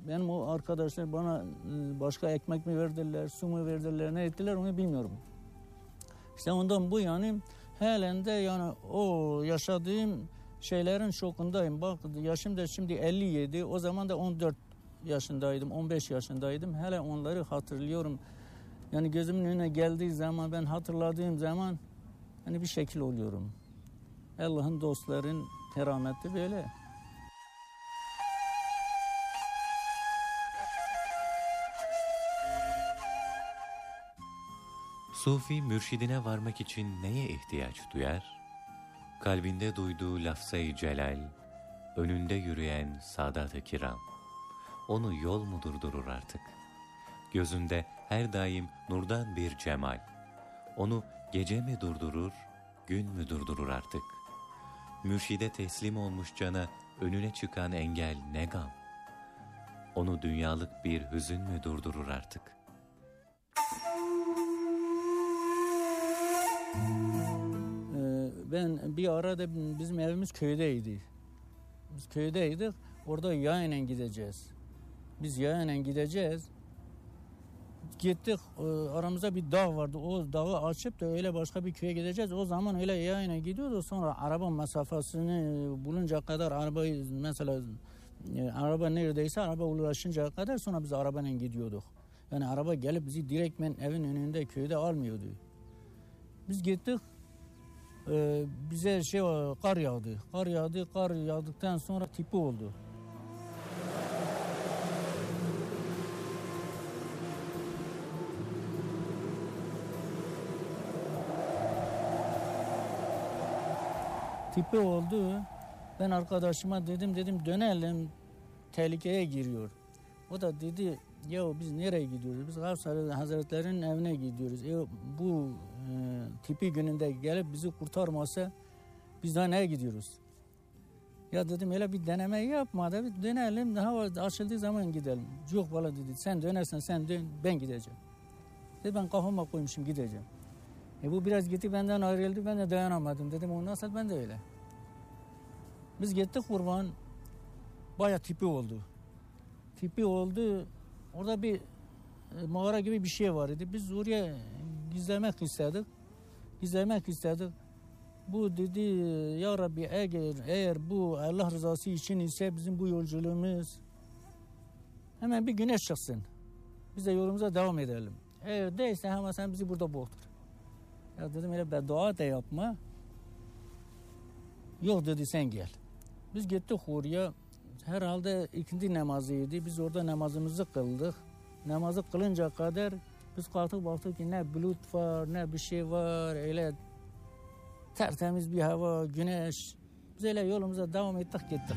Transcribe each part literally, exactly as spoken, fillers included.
Benim o arkadaşlar bana başka ekmek mi verdiler, su mu verdiler, ne ettiler onu bilmiyorum. İşte ondan bu yani halen de yani o yaşadığım şeylerin şokundayım. Bak yaşım da şimdi elli yedi, o zaman da on dört yaşındaydım, on beş yaşındaydım. Hele onları hatırlıyorum. Yani gözümün önüne geldiği zaman, ben hatırladığım zaman hani bir şekil oluyorum. Allah'ın dostların kerameti böyle. Sufi mürşidine varmak için neye ihtiyaç duyar? Kalbinde duyduğu lafzayı celal, önünde yürüyen Sadat-ı Kiram. Onu yol mu durdurur artık? Gözünde her daim nurdan bir cemal. Onu gece mi durdurur, gün mü durdurur artık? Mürşide teslim olmuş cana önüne çıkan engel ne gam? Onu dünyalık bir hüzün mü durdurur artık? Ben bir arada bizim evimiz köydeydi. Biz köydeydik. Orada yayla gideceğiz. Biz yayla gideceğiz. Gittik, aramızda bir dağ vardı. O dağı açıp da öyle başka bir köye gideceğiz. O zaman öyle yayına gidiyordu. Sonra araba mesafesini bulunca kadar arabayı mesela araba neredeyse araba ulaşıncaya kadar sonra biz arabayla gidiyorduk. Yani araba gelip bizi direktmen evin önünde köyde almıyordu. Biz gittik. Ee, bize şey kar yağdı. Kar yağdı. Kar yağdıktan sonra tipi oldu. Tipi oldu. Ben arkadaşıma dedim dedim dönelim, tehlikeye giriyor. O da dedi ya biz nereye gidiyoruz? Biz Gavs Hazretleri'nin evine gidiyoruz. E, bu e, tipi gününde gelip bizi kurtarmasa biz daha nereye gidiyoruz? Ya dedim öyle bir deneme yapma da bir dönelim, daha açıldığı zaman gidelim. Yok valla dedi, sen dönersen sen dön, ben gideceğim. Dedi ben kafama koymuşum gideceğim. E bu biraz gitti benden ayrıldı, ben de dayanamadım. Dedim o nasıl, ben de öyle. Biz gittik kurban, bayağı tipi oldu. Tipi oldu, orada bir e, mağara gibi bir şey var idi. Biz oraya gizlemek istedik. Gizlemek istedik. Bu dedi ya Rabbi eğer, eğer bu Allah rızası için ise bizim bu yolculuğumuz hemen bir güneş çıksın. Biz de yolumuza devam edelim. Eğer değilse hemen sen bizi burada boğdur. Ya dedim öyle beddua da yapma. Yok dedi sen gel. Biz gittik oraya. Herhalde ikindi namazıydı. Biz orada namazımızı kıldık. Namazı kılınca kadar biz kalktık baktık ki ne bulut var ne bir şey var. Öyle tertemiz bir hava, güneş. Biz öyle yolumuza devam ettik gittik.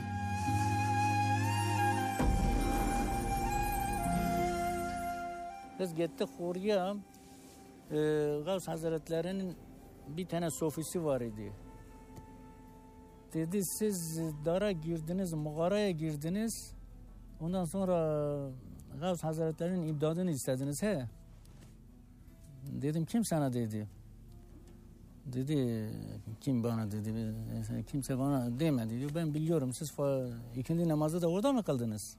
Biz gittik oraya. E, Gavs Hazretleri'nin bir tane sofisi var idi. Dedi siz dara girdiniz, mağaraya girdiniz. Ondan sonra Gavs Hazretleri'nin imdadını istediniz he. Dedim kim sana dedi. Dedi kim bana dedi. Kimse bana demedi diyor. Ben biliyorum siz fa- ikindi namazı da orada mı kaldınız?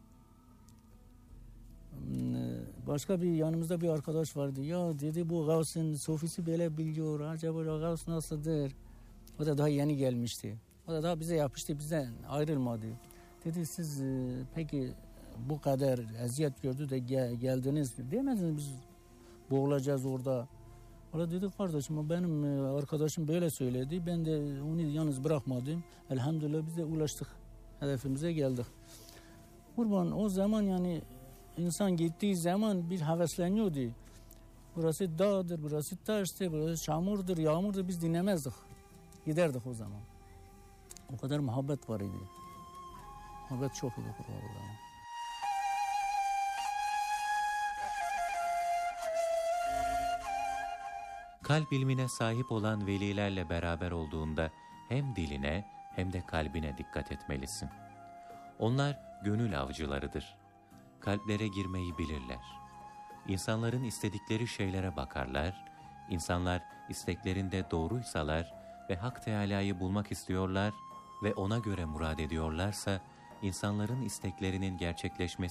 Başka bir yanımızda bir arkadaş vardı. Ya dedi bu Gavs'ın sofisi böyle biliyor. Acaba Gavs nasıldır? O da daha yeni gelmişti. O da daha bize yapıştı, bizden ayrılmadı. Dedi siz e, peki bu kadar eziyet gördü de gel, geldiniz demediniz biz boğulacağız orada. O da dedi kardeşim benim e, arkadaşım böyle söyledi. Ben de onu yalnız bırakmadım. Elhamdülillah biz de ulaştık. Hedefimize geldik. Kurban o zaman yani insan gittiği zaman bir hevesleniyordu. Burası dağdır, burası taştır, burası çamurdur, yağmurdur biz dinlemezdik. Giderdik o zaman. O kadar muhabbet var idi. Muhabbet çok idi Kur'an'da. Kalp ilmine sahip olan velilerle beraber olduğunda hem diline hem de kalbine dikkat etmelisin. Onlar gönül avcılarıdır. Kalplere girmeyi bilirler. İnsanların istedikleri şeylere bakarlar. İnsanlar isteklerinde doğruysalar ve Hak Teâlâ'yı bulmak istiyorlar ve ona göre murad ediyorlarsa, insanların isteklerinin gerçekleşmesi